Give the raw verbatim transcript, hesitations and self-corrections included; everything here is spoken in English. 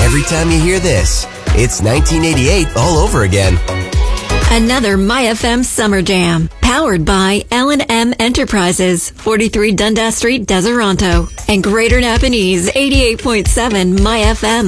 Every time you hear this, it's nineteen eighty-eight all over again. Another My F M Summer Jam, powered by L and M Enterprises, forty-three Dundas Street, Deseronto, and Greater Napanese, eighty-eight point seven My F M.